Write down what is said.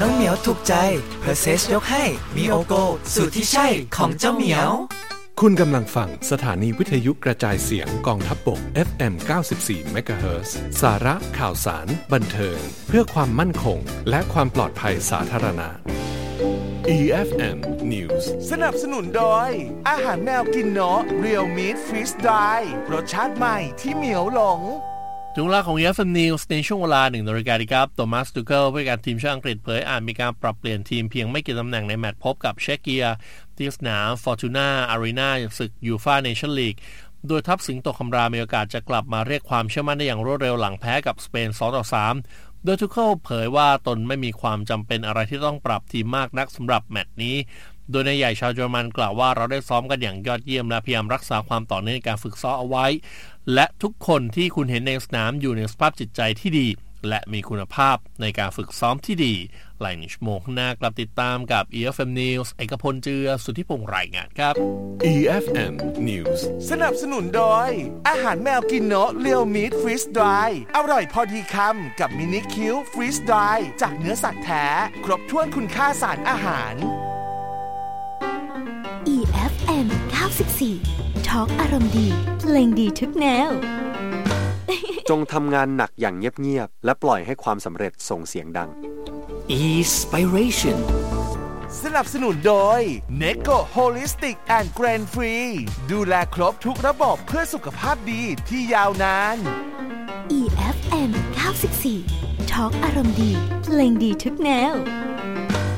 น้องเหมียวถูกใจเพอร์เซสยกให้มีโอโกสูตรที่ใช่ของเจ้าเหมียวคุณกำลังฟังสถานีวิทยุกระจายเสียงกองทัพบก FM 94 เมกะเฮิรตซ์ สาระข่าวสารบันเทิงเพื่อความมั่นคงและความปลอดภัยสาธารณะ EFM News สนับสนุนโดยอาหารแมวกินเนาะ Real Meat Freeze Dry รสชาติใหม่ที่เหมียวหลงถึงเวลาของ EFM News ในช่วงเวลา 1 นาฬิกาครับโทมัส ทูเคิลผู้จัดการทีมชาติอังกฤษเผยอาจมีการปรับเปลี่ยนทีมเพียงไม่กี่ตำแหน่งในแมตช์พบกับเชคเกียที่สนาม Fortuna Arena ศึกยูฟ่าเนชั่นลีกโดยทัพสิงโตคำรามมีโอกาสจะกลับมาเรียกความเชื่อมั่นได้อย่างรวดเร็วหลังแพ้กับสเปน 2-3 โดยทูเคิลเผยว่าตนไม่มีความจำเป็นอะไรที่ต้องปรับทีมมากนักสำหรับแมตช์นี้โดยนายใหญ่ชาวเยอรมันกล่าวว่าเราได้ซ้อมกันอย่างยอดเยี่ยมและพยายามรักษาความต่อเนื่องในการฝึกซ้อมเอาไว้และทุกคนที่คุณเห็นในสนามอยู่ในสภาพจิตใจที่ดีและมีคุณภาพในการฝึกซ้อมที่ดีหลายชั่วโมงข้างหน้ากลับติดตามกับ EFM News เอกพลเจือสุทธิพงษ์รายงานครับ EFM News สนับสนุนโดยอาหารแมวกินเนาะ Real Meat Freeze Dry อร่อยพอดีคำกับมินิคิว Freeze Dry จากเนื้อสัตว์แท้ครบถ้วนคุณค่าสารอาหาร EFM 94 Talk อารมณ์ดีเพลงดีทุกแนวจงทำงานหนักอย่างเงียบๆและปล่อยให้ความสำเร็จส่งเสียงดัง Inspiration สนับสนุนโดย Neko Holistic and Grain Free ดูแลครบทุกระบบเพื่อสุขภาพดีที่ยาวนาน EFM 94 Talk อารมณ์ดีเพลงดีทุกแนว